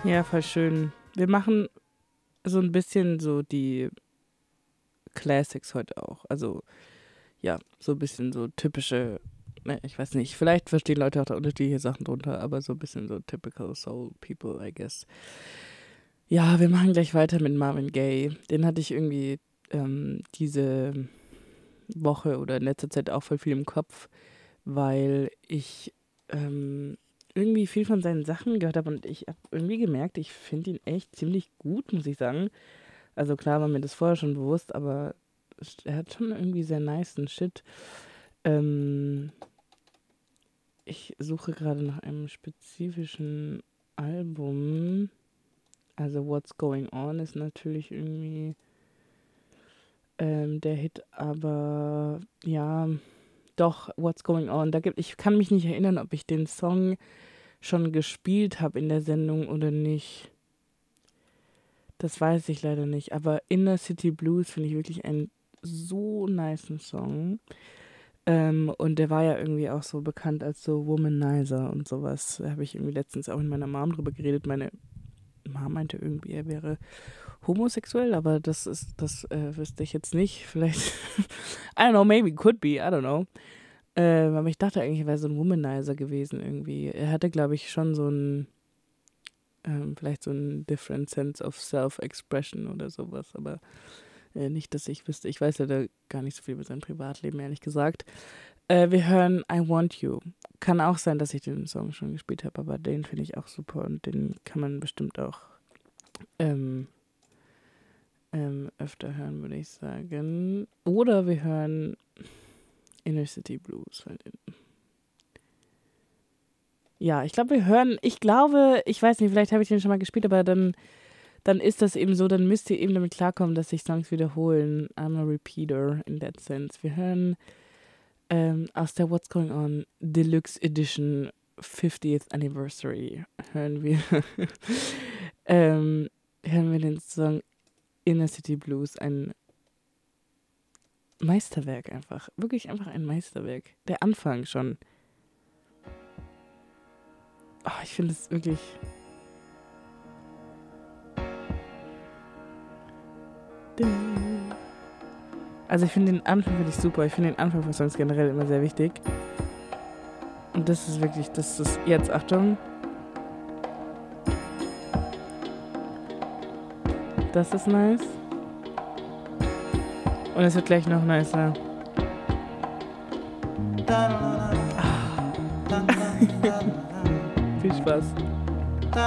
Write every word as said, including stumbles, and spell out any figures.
Ja, voll schön. Wir machen so ein bisschen so die Classics heute auch. Also ja, so ein bisschen so typische, ne, ich weiß nicht, vielleicht verstehen Leute auch da unterschiedliche Sachen drunter, aber so ein bisschen so typical Soul People, I guess. Ja, wir machen gleich weiter mit Marvin Gaye. Den hatte ich irgendwie ähm, diese Woche oder in letzter Zeit auch voll viel im Kopf, weil ich ähm, irgendwie viel von seinen Sachen gehört habe und ich habe irgendwie gemerkt, ich finde ihn echt ziemlich gut, muss ich sagen. Also klar war mir das vorher schon bewusst, aber er hat schon irgendwie sehr nicen Shit. Ähm, ich suche gerade nach einem spezifischen Album. Also What's Going On ist natürlich irgendwie ähm, der Hit, aber ja, doch, What's Going On. Da gibt, ich kann mich nicht erinnern, ob ich den Song schon gespielt habe in der Sendung oder nicht. Das weiß ich leider nicht. Aber Inner City Blues finde ich wirklich einen so nicen Song. Ähm, und der war ja irgendwie auch so bekannt als so Womanizer und sowas. Da habe ich irgendwie letztens auch mit meiner Mom drüber geredet. Meine Mom meinte irgendwie, er wäre homosexuell, aber das ist, das äh, wüsste ich jetzt nicht. Vielleicht, I don't know, maybe, could be, I don't know. Ähm, aber ich dachte eigentlich, er wäre so ein Womanizer gewesen irgendwie. Er hatte, glaube ich, schon so ein, ähm, vielleicht so ein different sense of self-expression oder sowas, aber äh, nicht, dass ich wüsste. Ich weiß ja da gar nicht so viel über sein Privatleben, ehrlich gesagt. Äh, wir hören I Want You. Kann auch sein, dass ich den Song schon gespielt habe, aber den finde ich auch super und den kann man bestimmt auch ähm, ähm, öfter hören, würde ich sagen. Oder wir hören Inner City Blues. Ja, ich glaube, wir hören, ich glaube, ich weiß nicht, vielleicht habe ich den schon mal gespielt, aber dann, dann ist das eben so, dann müsst ihr eben damit klarkommen, dass sich Songs wiederholen. I'm a repeater in that sense. Wir hören ähm, aus der What's Going On Deluxe Edition fiftieth Anniversary hören wir, ähm, hören wir den Song Inner City Blues, ein Meisterwerk einfach. Wirklich einfach ein Meisterwerk. Der Anfang schon. Oh, ich finde es wirklich. Also ich finde den Anfang finde ich super. Ich finde den Anfang von Songs generell immer sehr wichtig. Und das ist wirklich, das ist jetzt, Achtung. Das ist nice. Und es wird gleich noch nicer. Ah. Viel Spaß.